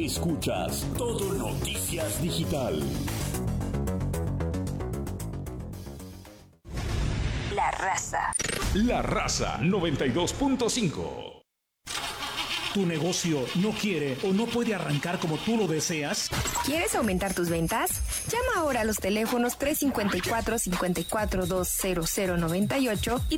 Escuchas Todo Noticias Digital. La Raza. La Raza 92.5. ¿Tu negocio no quiere o no puede arrancar como tú lo deseas? ¿Quieres aumentar tus ventas? Llama ahora a los teléfonos 354-542-0098 y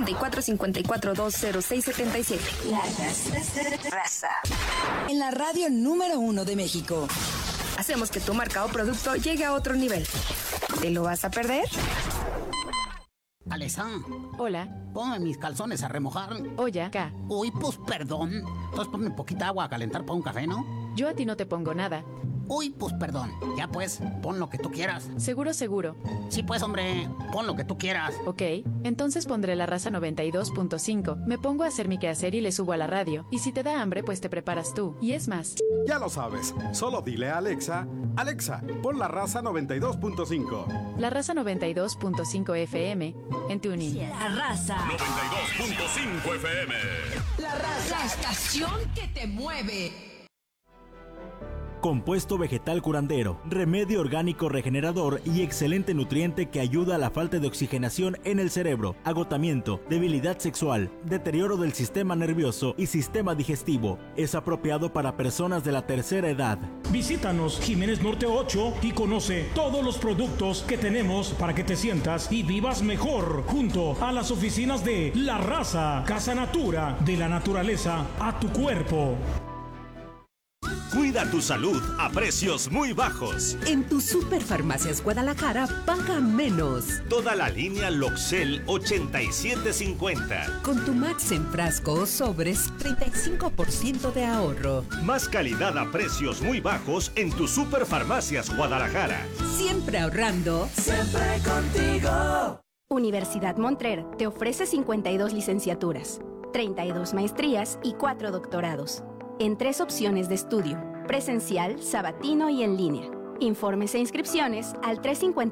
354-542-0677. La Raza. En la radio número 1 de México. Hacemos que tu marca o producto llegue a otro nivel. ¿Te lo vas a perder? Alexa. Hola. Ponme mis calzones a remojar. Oye, acá. Uy, pues perdón. Entonces ponme poquita agua a calentar para un café, ¿no? Yo a ti no te pongo nada. Uy, pues perdón. Ya pues, pon lo que tú quieras. Seguro. Sí pues, hombre, pon lo que tú quieras. Ok, entonces pondré La Raza 92.5. Me pongo a hacer mi quehacer y le subo a la radio. Y si te da hambre, pues te preparas tú. Y es más. Ya lo sabes, solo dile a Alexa, Alexa, pon La Raza 92.5. La Raza 92.5 FM en TuneIn. La Raza 92.5 FM. La Raza, la estación que te mueve. Compuesto vegetal curandero, remedio orgánico regenerador y excelente nutriente que ayuda a la falta de oxigenación en el cerebro, agotamiento, debilidad sexual, deterioro del sistema nervioso y sistema digestivo. Es apropiado para personas de la tercera edad. Visítanos Jiménez Norte 8 y conoce todos los productos que tenemos para que te sientas y vivas mejor junto a las oficinas de La Raza, Casa Natura, de la naturaleza a tu cuerpo. Cuida tu salud a precios muy bajos. En tu Superfarmacias Guadalajara paga menos. Toda la línea Loxel 8750. Con tu Max en frasco o sobres, 35% de ahorro. Más calidad a precios muy bajos en tu Superfarmacias Guadalajara. Siempre ahorrando. Siempre contigo. Universidad Montrer te ofrece 52 licenciaturas, 32 maestrías y 4 doctorados. En 3 opciones de estudio, presencial, sabatino y en línea. Informes e inscripciones al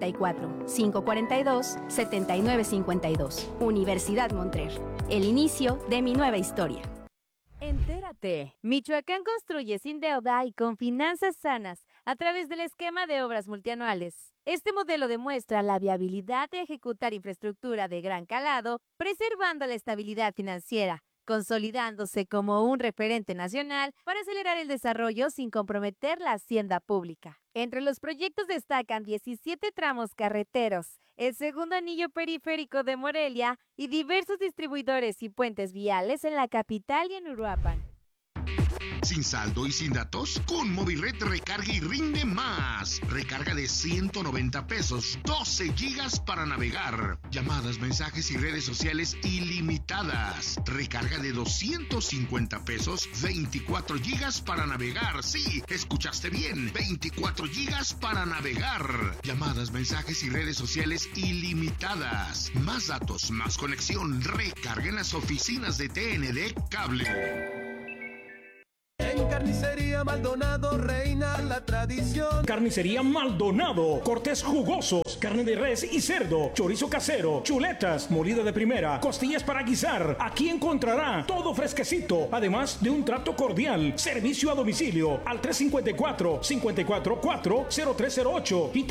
354-542-7952. Universidad Montrer, el inicio de mi nueva historia. Entérate. Michoacán construye sin deuda y con finanzas sanas a través del esquema de obras multianuales. Este modelo demuestra la viabilidad de ejecutar infraestructura de gran calado, preservando la estabilidad financiera, consolidándose como un referente nacional para acelerar el desarrollo sin comprometer la hacienda pública. Entre los proyectos destacan 17 tramos carreteros, el segundo anillo periférico de Morelia y diversos distribuidores y puentes viales en la capital y en Uruapan. ¿Sin saldo y sin datos? Con Movirred recarga y rinde más. Recarga de 190 pesos, 12 gigas para navegar. Llamadas, mensajes y redes sociales ilimitadas. Recarga de 250 pesos, 24 gigas para navegar. Sí, escuchaste bien, 24 gigas para navegar. Llamadas, mensajes y redes sociales ilimitadas. Más datos, más conexión. Recarga en las oficinas de TND Cable. En Carnicería Maldonado reina la tradición. Carnicería Maldonado, cortes jugosos, carne de res y cerdo, chorizo casero, chuletas, molida de primera, costillas para guisar. Aquí encontrará todo fresquecito, además de un trato cordial. Servicio a domicilio al 354-544-0308 y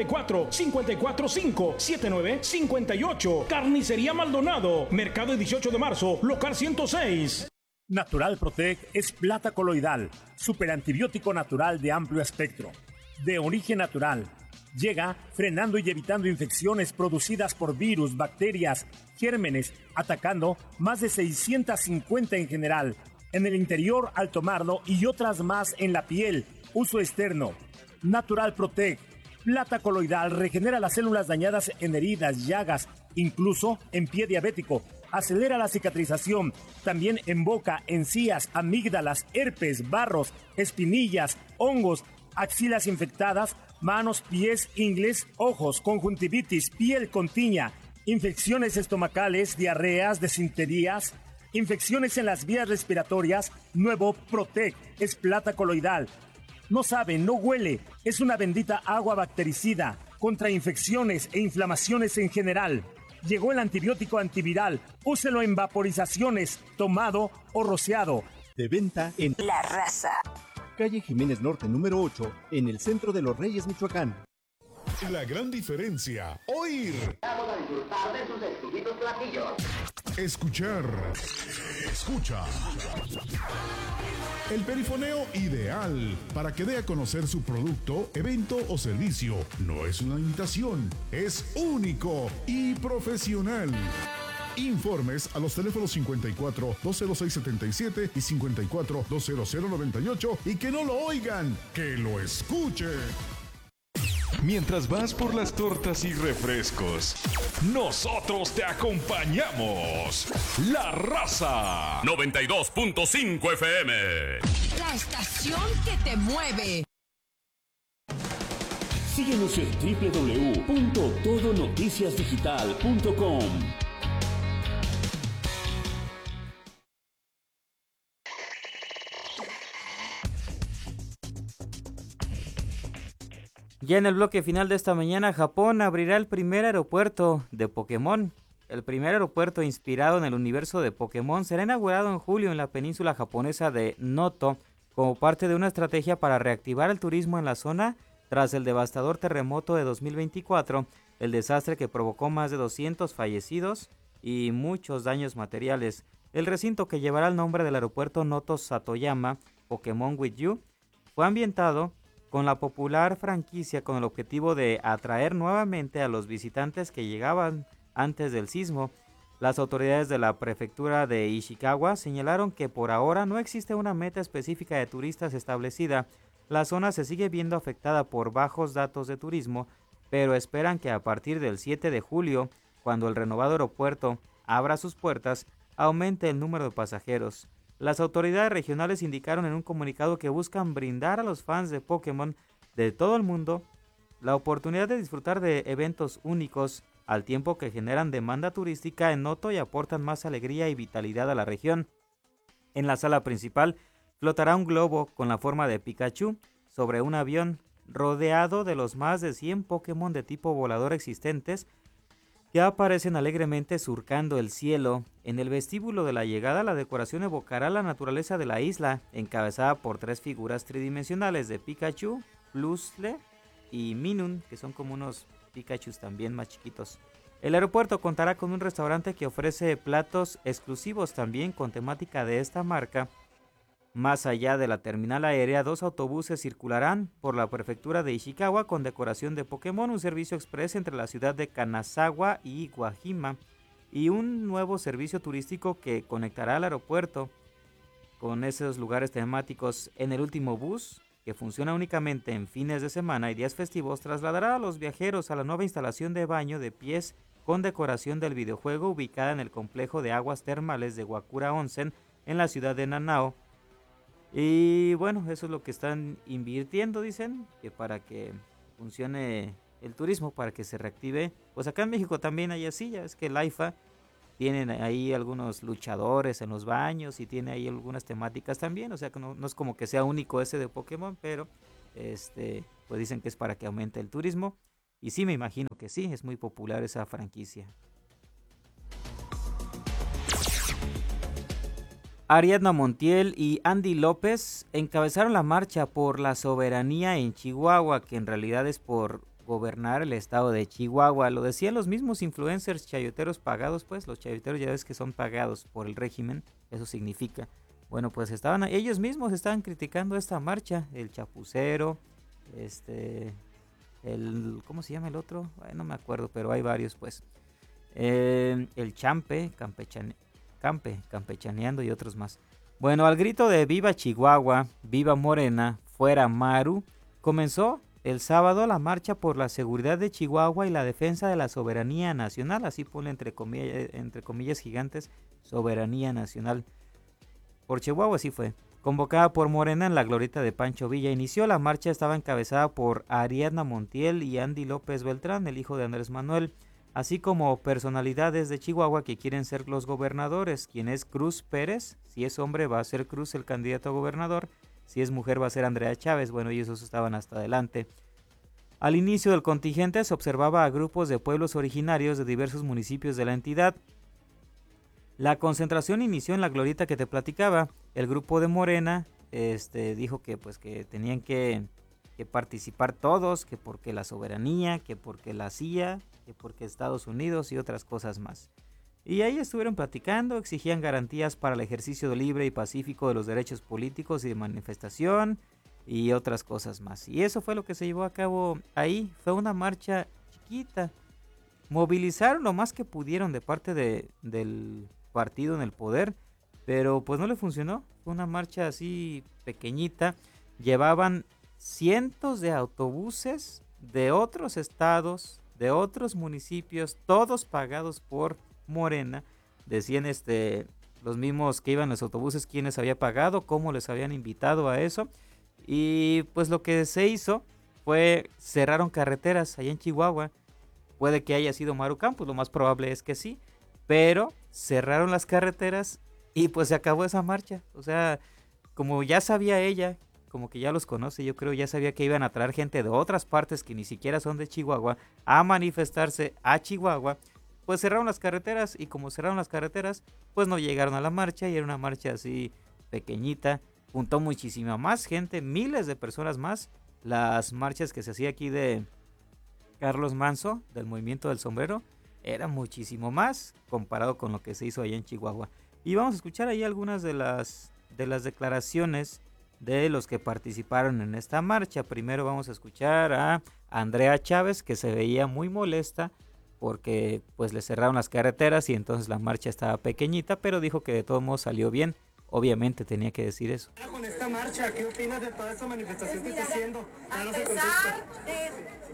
354-545-7958. Carnicería Maldonado, Mercado 18 de marzo, local 106. Natural Protect es plata coloidal, superantibiótico natural de amplio espectro, de origen natural. Llega frenando y evitando infecciones producidas por virus, bacterias, gérmenes, atacando más de 650 en general, en el interior al tomarlo y otras más en la piel, uso externo. Natural Protect, plata coloidal, regenera las células dañadas en heridas, llagas, incluso en pie diabético. Acelera la cicatrización, también en boca, encías, amígdalas, herpes, barros, espinillas, hongos, axilas infectadas, manos, pies, ingles, ojos, conjuntivitis, piel con tiña, infecciones estomacales, diarreas, desinterías, infecciones en las vías respiratorias. Nuevo Protect es plata coloidal. No sabe, no huele, es una bendita agua bactericida contra infecciones e inflamaciones en general. Llegó el antibiótico antiviral. Úselo en vaporizaciones, tomado o rociado. De venta en La Raza. calle Jiménez Norte número 8, en el centro de Los Reyes, Michoacán. La gran diferencia, oír. Vamos a disfrutar de sus exquisitos platillos. Escuchar. Escucha. El perifoneo ideal para que dé a conocer su producto, evento o servicio. No es una imitación, es único y profesional. Informes a los teléfonos 54 206 77 y 54 200 98 y que no lo oigan, que lo escuchen. Mientras vas por las tortas y refrescos, nosotros te acompañamos. La Raza 92.5 FM. La estación que te mueve. Síguenos en www.todonoticiasdigital.com. Ya en el bloque final de esta mañana, Japón abrirá el primer aeropuerto de Pokémon. El primer aeropuerto inspirado en el universo de Pokémon será inaugurado en julio en la península japonesa de Noto, como parte de una estrategia para reactivar el turismo en la zona tras el devastador terremoto de 2024, el desastre que provocó más de 200 fallecidos y muchos daños materiales. El recinto, que llevará el nombre del aeropuerto Noto Satoyama Pokémon With You, fue ambientado con la popular franquicia con el objetivo de atraer nuevamente a los visitantes que llegaban antes del sismo. Las autoridades de la prefectura de Ishikawa señalaron que por ahora no existe una meta específica de turistas establecida. La zona se sigue viendo afectada por bajos datos de turismo, pero esperan que a partir del 7 de julio, cuando el renovado aeropuerto abra sus puertas, aumente el número de pasajeros. Las autoridades regionales indicaron en un comunicado que buscan brindar a los fans de Pokémon de todo el mundo la oportunidad de disfrutar de eventos únicos, al tiempo que generan demanda turística en Noto y aportan más alegría y vitalidad a la región. En la sala principal flotará un globo con la forma de Pikachu sobre un avión, rodeado de los más de 100 Pokémon de tipo volador existentes que aparecen alegremente surcando el cielo. En el vestíbulo de la llegada, la decoración evocará la naturaleza de la isla, encabezada por 3 figuras tridimensionales de Pikachu, Plusle y Minun, que son como unos Pikachus también más chiquitos. El aeropuerto contará con un restaurante que ofrece platos exclusivos también con temática de esta marca. Más allá de la terminal aérea, 2 autobuses circularán por la prefectura de Ishikawa con decoración de Pokémon, un servicio express entre la ciudad de Kanazawa y Guajima, y un nuevo servicio turístico que conectará al aeropuerto con esos lugares temáticos. En el último bus, que funciona únicamente en fines de semana y días festivos, trasladará a los viajeros a la nueva instalación de baño de pies con decoración del videojuego ubicada en el complejo de aguas termales de Wakura Onsen en la ciudad de Nanao. Y bueno, eso es lo que están invirtiendo, dicen, que para que funcione el turismo, para que se reactive. Pues acá en México también hay así, ya es que el AIFA tienen ahí algunos luchadores en los baños y tiene ahí algunas temáticas también, o sea que no es como que sea único ese de Pokémon, pero pues dicen que es para que aumente el turismo. Y sí, me imagino que sí, es muy popular esa franquicia. Ariadna Montiel y Andy López encabezaron la marcha por la soberanía en Chihuahua, que en realidad es por gobernar el estado de Chihuahua. Lo decían los mismos influencers chayoteros pagados, pues los chayoteros ya ves que son pagados por el régimen, eso significa. Bueno, pues ellos mismos estaban criticando esta marcha, el Chapucero, ¿cómo se llama el otro? No me acuerdo, pero hay varios, pues. El Champe, campechaneando y otros más. Bueno, al grito de Viva Chihuahua, Viva Morena, Fuera Maru, comenzó el sábado la marcha por la seguridad de Chihuahua y la defensa de la soberanía nacional, así pone entre comillas gigantes, soberanía nacional. Por Chihuahua así fue. Convocada por Morena en la glorieta de Pancho Villa, inició la marcha, estaba encabezada por Ariadna Montiel y Andy López Beltrán, el hijo de Andrés Manuel, así como personalidades de Chihuahua que quieren ser los gobernadores. Quien es Cruz Pérez, si es hombre va a ser Cruz el candidato a gobernador, si es mujer va a ser Andrea Chávez. Bueno, ellos estaban hasta adelante. Al inicio del contingente se observaba a grupos de pueblos originarios de diversos municipios de la entidad. La concentración inició en la glorieta que te platicaba. El grupo de Morena dijo que pues que tenían que participar todos, que porque la soberanía, que porque la CIA, que porque Estados Unidos y otras cosas más. Y ahí estuvieron platicando, exigían garantías para el ejercicio libre y pacífico de los derechos políticos y de manifestación y otras cosas más. Y eso fue lo que se llevó a cabo ahí. Fue una marcha chiquita. Movilizaron lo más que pudieron de parte del partido en el poder, pero pues no le funcionó. Fue una marcha así pequeñita. Llevaban cientos de autobuses de otros estados, de otros municipios, todos pagados por Morena. Decían los mismos que iban en los autobuses quiénes había pagado, cómo les habían invitado a eso. Y pues lo que se hizo fue cerraron carreteras allá en Chihuahua. Puede que haya sido Maru Campos, lo más probable es que sí, pero cerraron las carreteras y pues se acabó esa marcha. O sea, como ya sabía ella, como que ya los conoce, yo creo, ya sabía que iban a traer gente de otras partes que ni siquiera son de Chihuahua a manifestarse a Chihuahua, pues cerraron las carreteras. Y como cerraron las carreteras, pues no llegaron a la marcha y era una marcha así pequeñita. Juntó muchísima más gente, miles de personas más. Las marchas que se hacía aquí de Carlos Manzo, del Movimiento del Sombrero, era muchísimo más comparado con lo que se hizo allá en Chihuahua. Y vamos a escuchar ahí algunas de las declaraciones de los que participaron en esta marcha. Primero vamos a escuchar a Andrea Chávez, que se veía muy molesta porque pues le cerraron las carreteras y entonces la marcha estaba pequeñita, pero dijo que de todos modos salió bien. Obviamente tenía que decir eso. Con esta marcha, ¿qué opinas de toda esta manifestación que está haciendo? A pesar de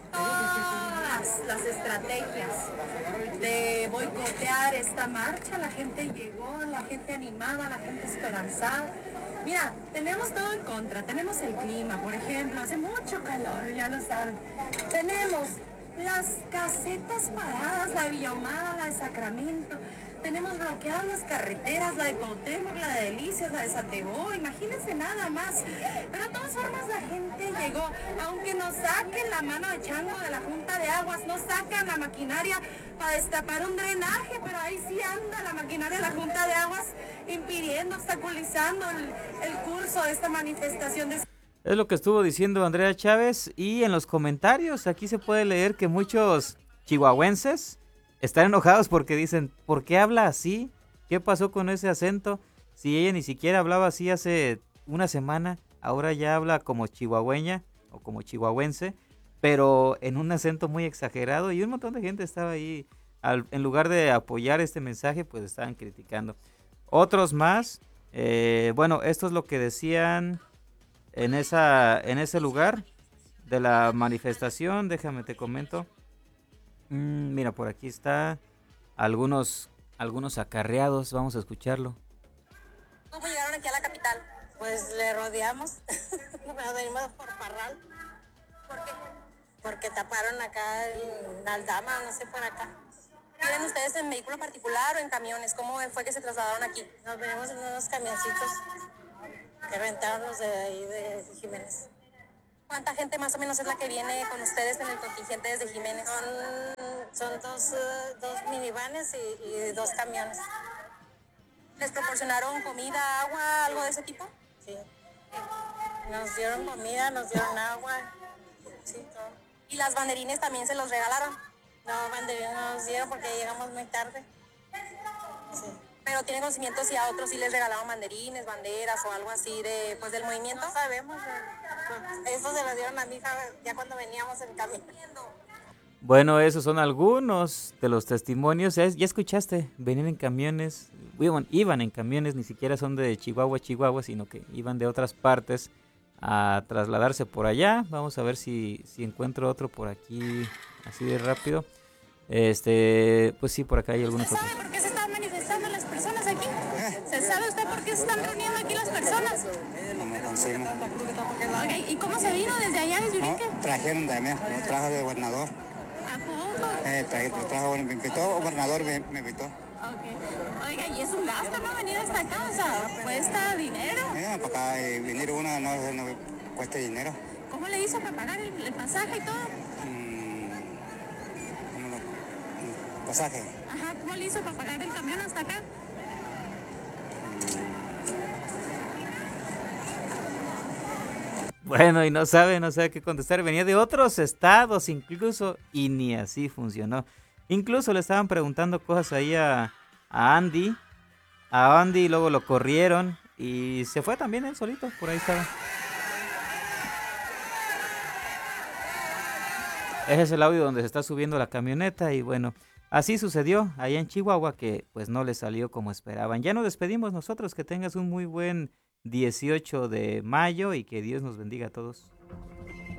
todas las estrategias de boicotear esta marcha, la gente llegó, la gente animada, la gente esperanzada. Mira, tenemos todo en contra, tenemos el clima, por ejemplo, hace mucho calor, ya lo saben. Tenemos las casetas paradas, la de Villahumada, la de Sacramento. Tenemos bloqueadas las carreteras, la de Cuauhtémoc, la de Delicias, la de Satebó, imagínense nada más. Pero de todas formas la gente llegó, aunque nos saquen la mano de chango de la Junta de Aguas, nos sacan la maquinaria para destapar un drenaje, pero ahí sí anda la maquinaria de la Junta de Aguas impidiendo, obstaculizando el curso de esta manifestación. Es lo que estuvo diciendo Andrea Chávez. Y en los comentarios aquí se puede leer que muchos chihuahuenses están enojados porque dicen, ¿por qué habla así? ¿Qué pasó con ese acento? Si ella ni siquiera hablaba así hace una semana, ahora ya habla como chihuahueña o como chihuahuense, pero en un acento muy exagerado. Y un montón de gente estaba ahí, en lugar de apoyar este mensaje, pues estaban criticando. Otros más, bueno, esto es lo que decían en ese lugar de la manifestación. Déjame te comento. Mira, por aquí está algunos acarreados, vamos a escucharlo. ¿Cómo llegaron aquí a la capital? Pues le rodeamos, nos venimos por Parral. ¿Por qué? Porque taparon acá en Aldama, no sé, por acá. ¿Vienen ustedes en vehículo particular o en camiones? ¿Cómo fue que se trasladaron aquí? Nos venimos en unos camioncitos que rentaron los de ahí de Jiménez. ¿Cuánta gente más o menos es la que viene con ustedes en el contingente desde Jiménez? Son dos minivanes y 2 camiones. ¿Les proporcionaron comida, agua, algo de ese tipo? Sí. Nos dieron comida, nos dieron agua, sí, todo. ¿Y las banderines también se los regalaron? No, banderines no nos dieron porque llegamos muy tarde. Sí. Pero ¿tiene conocimiento si a otros sí les regalaban banderines, banderas o algo así del movimiento? No sabemos. Eso se lo dieron a mi hija ya cuando veníamos en camino. Bueno, esos son algunos de los testimonios. Ya escuchaste, venían en camiones, iban en camiones, ni siquiera son de Chihuahua, sino que iban de otras partes a trasladarse por allá. Vamos a ver si encuentro otro por aquí, así de rápido. Pues sí, por acá hay algunos otros. ¿Se sabe por qué se están manifestando las personas aquí? ¿Se sabe usted por qué se están reuniendo aquí las personas? No me consigo. Okay. ¿Y cómo se vino desde allá, desde Urique? No, trajeron de mí, lo trajo de gobernador. ¿A poco? Me invitó, gobernador me invitó. Okay. Oiga, y es un gasto, ¿no? Venir hasta acá, o sea, ¿cuesta dinero? Para acá venir uno no cuesta dinero. ¿Cómo le hizo para pagar el pasaje y todo? ¿Pasaje? Ajá, ¿cómo le hizo para pagar el camión hasta acá? Bueno, y no sabe qué contestar. Venía de otros estados incluso y ni así funcionó. Incluso le estaban preguntando cosas ahí a Andy. A Andy, luego lo corrieron y se fue también él solito, por ahí estaba. Ese es el audio donde se está subiendo la camioneta y bueno, así sucedió allá en Chihuahua que pues no le salió como esperaban. Ya nos despedimos nosotros, que tengas un muy buen 18 de mayo y que Dios nos bendiga a todos.